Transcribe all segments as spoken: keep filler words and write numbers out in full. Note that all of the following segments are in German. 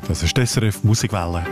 Das ist die S R F Musikwelle.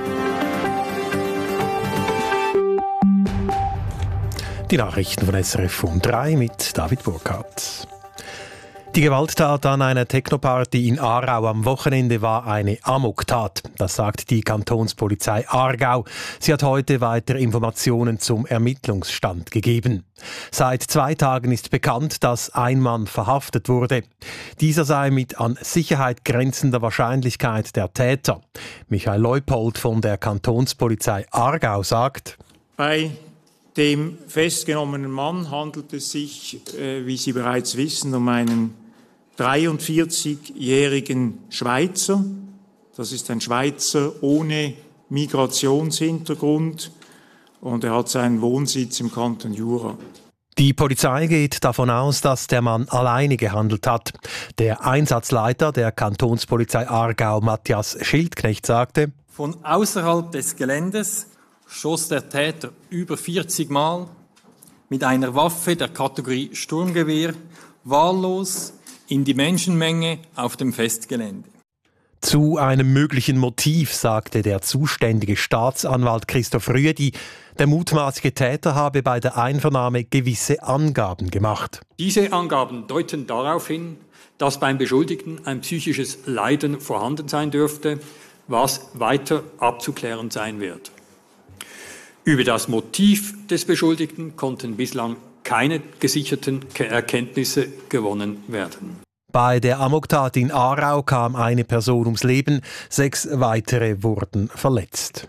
Die Nachrichten von S R F um drei mit David Burkhardt. Die Gewalttat an einer Technoparty in Aarau am Wochenende war eine Amoktat. Das sagt die Kantonspolizei Aargau. Sie hat heute weitere Informationen zum Ermittlungsstand gegeben. Seit zwei Tagen ist bekannt, dass ein Mann verhaftet wurde. Dieser sei mit an Sicherheit grenzender Wahrscheinlichkeit der Täter. Michael Leupold von der Kantonspolizei Aargau sagt: Bei dem festgenommenen Mann handelt es sich, äh, wie Sie bereits wissen, um einen dreiundvierzigjährigen Schweizer. Das ist ein Schweizer ohne Migrationshintergrund und er hat seinen Wohnsitz im Kanton Jura. Die Polizei geht davon aus, dass der Mann alleine gehandelt hat. Der Einsatzleiter der Kantonspolizei Aargau, Matthias Schildknecht, sagte: Von außerhalb des Geländes schoss der Täter über vierzig Mal mit einer Waffe der Kategorie Sturmgewehr wahllos in die Menschenmenge auf dem Festgelände. Zu einem möglichen Motiv sagte der zuständige Staatsanwalt Christoph Rüedi, der mutmaßliche Täter habe bei der Einvernahme gewisse Angaben gemacht. Diese Angaben deuten darauf hin, dass beim Beschuldigten ein psychisches Leiden vorhanden sein dürfte, was weiter abzuklären sein wird. Über das Motiv des Beschuldigten konnten bislang keine gesicherten Erkenntnisse gewonnen werden. Bei der Amoktat in Aarau kam eine Person ums Leben, sechs weitere wurden verletzt.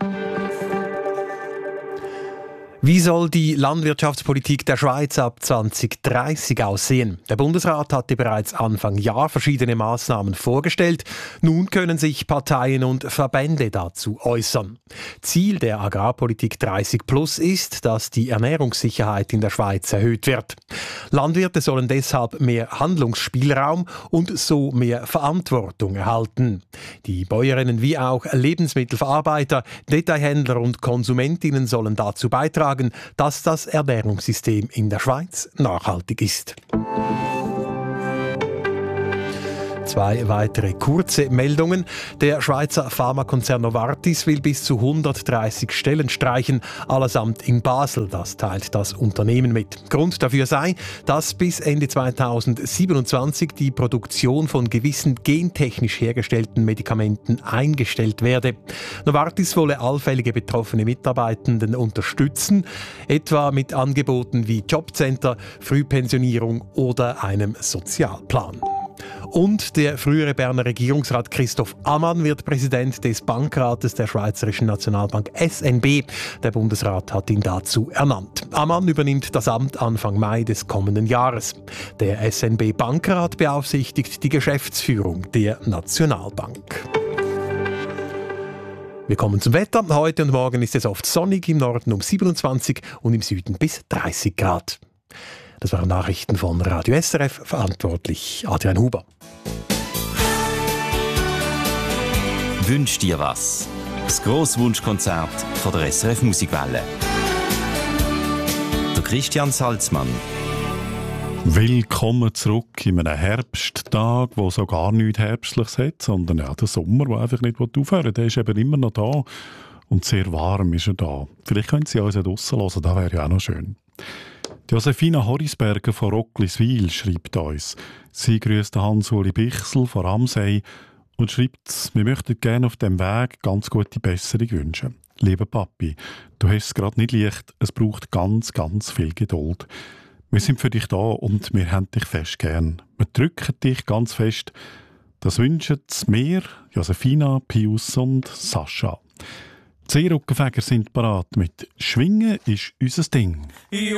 Wie soll die Landwirtschaftspolitik der Schweiz ab zwanzig dreißig aussehen? Der Bundesrat hatte bereits Anfang Jahr verschiedene Maßnahmen vorgestellt. Nun können sich Parteien und Verbände dazu äußern. Ziel der Agrarpolitik dreißig plus ist, dass die Ernährungssicherheit in der Schweiz erhöht wird. Landwirte sollen deshalb mehr Handlungsspielraum und so mehr Verantwortung erhalten. Die Bäuerinnen wie auch Lebensmittelverarbeiter, Detailhändler und Konsumentinnen sollen dazu beitragen, dass das Ernährungssystem in der Schweiz nachhaltig ist. Zwei weitere kurze Meldungen. Der Schweizer Pharmakonzern Novartis will bis zu hundertdreißig Stellen streichen, allesamt in Basel. Das teilt das Unternehmen mit. Grund dafür sei, dass bis Ende zweitausendsiebenundzwanzig die Produktion von gewissen gentechnisch hergestellten Medikamenten eingestellt werde. Novartis wolle allfällige betroffene Mitarbeitenden unterstützen, etwa mit Angeboten wie Jobcenter, Frühpensionierung oder einem Sozialplan. Und der frühere Berner Regierungsrat Christoph Ammann wird Präsident des Bankrates der Schweizerischen Nationalbank S N B. Der Bundesrat hat ihn dazu ernannt. Ammann übernimmt das Amt Anfang Mai des kommenden Jahres. Der S N B-Bankrat beaufsichtigt die Geschäftsführung der Nationalbank. Wir kommen zum Wetter. Heute und morgen ist es oft sonnig, im Norden um siebenundzwanzig und im Süden bis dreißig Grad. Das waren Nachrichten von Radio S R F, verantwortlich Adrian Huber. Wünsch dir was? Das Grosswunschkonzert von der S R F Musikwelle. Der Christian Salzmann. Willkommen zurück in einem Herbsttag, wo so gar nichts Herbstliches hat, sondern ja, der Sommer, der einfach nicht aufhören will. Der ist eben immer noch da und sehr warm ist er da. Vielleicht können Sie uns ja draussen hören, das wäre ja auch noch schön. Josefina Horisberger von Rockliswil schreibt uns. Sie grüßt Hans-Uli Bichsel von Ramsey und schreibt, wir möchten gerne auf dem Weg ganz gute Besserung wünschen. Lieber Papi, du hast es gerade nicht leicht, es braucht ganz, ganz viel Geduld. Wir sind für dich da und wir haben dich fest gern. Wir drücken dich ganz fest. Das wünschen mir Josefina, Pius und Sascha. Die Seerückenfäger sind parat mit «Schwingen ist unser Ding».